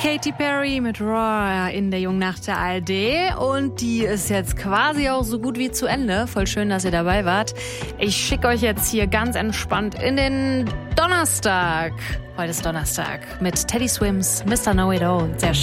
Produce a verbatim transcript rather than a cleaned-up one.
Katy Perry mit Roar in der Jungen Nacht der A R D. Und die ist jetzt quasi auch so gut wie zu Ende. Voll schön, dass ihr dabei wart. Ich schicke euch jetzt hier ganz entspannt in den Donnerstag. Heute ist Donnerstag mit Teddy Swims, Mister Know It All. Sehr schön.